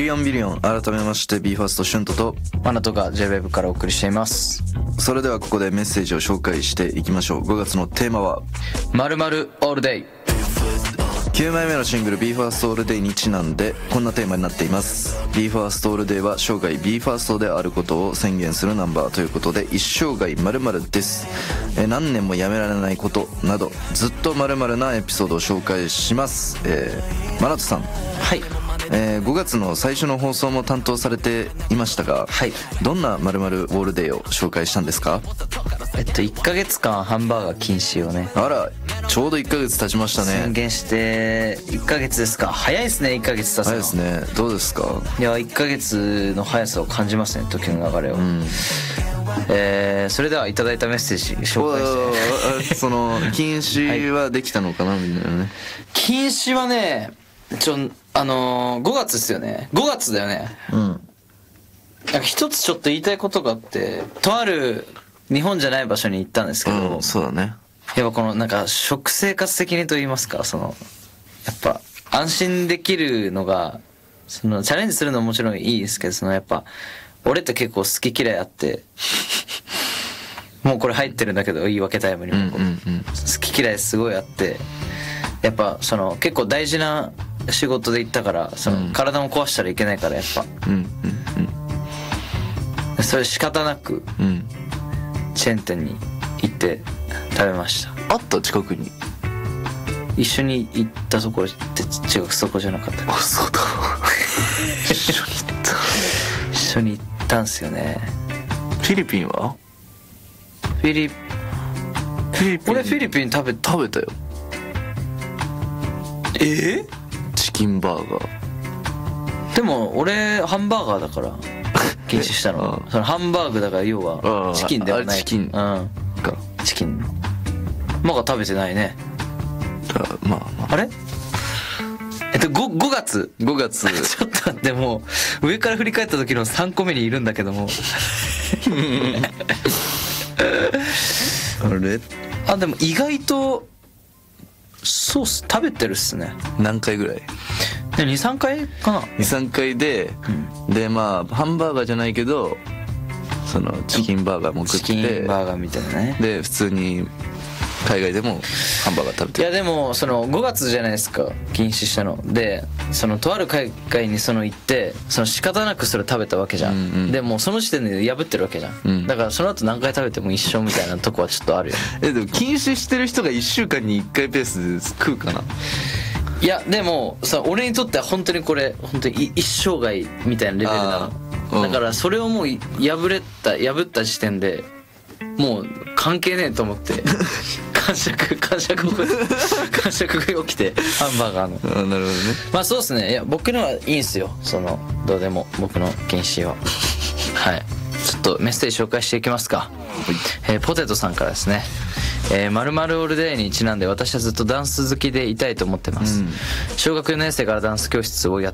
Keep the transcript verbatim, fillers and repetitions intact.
リオンビリオン、改めまして ビーファースト シュントとマナトが ジェイウェブ からお送りしています。 それではここでメッセージを紹介していきましょう。ごがつのテーマは 〇〇オールデイ。 きゅうまいめのシングル ビーファースト オールデイにちなんでこんなテーマになっています。 ビーファースト オールデイは生涯 ビーファースト であることを宣言するナンバーということで、一生涯〇〇です。え何年もやめられないことなどずっと〇〇なエピソードを紹介します。えー、マナトさん、 はい、 えー、ごがつの最初の放送も担当されていましたが、 はい、 どんな〇〇オールデイを紹介したんですか？ えっといっかげつかんハンバーガー禁止をね、 あら、ちょうどいっかげつ経ちましたね。 宣言していっかげつですか。早いですね。いっかげつ経つの。 早いですね。どうですか？ いや、いっかげつの速さを感じますね、時の流れを、 うん、 えー、それではいただいたメッセージ紹介してその禁止はできたのかな、はい、みんなね。 禁止はね、ちょあのー、ごがつですよね。ごがつだよね。 うん。 なんか一つちょっと言いたいことがあって、とある日本じゃない場所に行ったんですけど、 うん、そうだね。 やっぱこのなんか食生活的にと言いますか、そのやっぱ安心できるのが、そのチャレンジするのももちろんいいですけど、そのやっぱ俺って結構好き嫌いあってもうこれ入ってるんだけど言い訳タイムにも、うんうんうん、好き嫌いすごいあって、やっぱその結構大事な仕事で行ったから、その体も壊したらいけないから、やっぱ、うんうんうん、それ仕方なくチェーン店に行って食べました。 あった？近くに一緒に行ったところって違う、そこじゃなかった。 あ、そうだ一緒に行った一緒に行ったんすよね。 フィリピンは？ フィリフィリピン、俺フィリピン食べ食べたよ。 えー、 チキンバーガー。 でも俺ハンバーガーだから禁止したのそのハンバーグだから、要はチキンではない。 チキンか、 うん、チキンマが食べてないね。 だまあ、まあ、 あれえっと 5, 5月 5月ちょっと待って、もう上から振り返った時のさんこめにいるんだけどもあれあ、でも意外とソース食べてるっすね。 何回ぐらい？ にさんかいかな。 にさん 回で、うん、でまあハンバーガーじゃないけどそのチキンバーガーも食って、 チキンバーガーみたいなね。 で普通に海外でもハンバーガー食べてる。 いやでもそのごがつじゃないですか、禁止したので、そのとある海外にその行って、その仕方なくそれ食べたわけじゃん、うんうん、でもその時点で破ってるわけじゃん、うん、だからその後何回食べても一緒みたいなとこはちょっとあるよえでも禁止してる人がいっしゅうかんにいっかいペースで食うかな。 いやでもさ、俺にとっては本当にこれ本当に一生涯みたいなレベルなの、うん、だからそれをもう破れた破った時点でもう関係ねえと思って感触感触感触が起きてハンバーガーの。 あ、なるほどね。 まあそうですね。いや僕のはいいんすよ、そのどうでも僕の禁止ははい、ちょっとメッセージ紹介していきますか、はい。えー、ポテトさんからですね。えー、〇〇オールデイにちなんで、私はずっとダンス好きでいたいと思ってます、うん、小学よねん生からダンス教室をやっ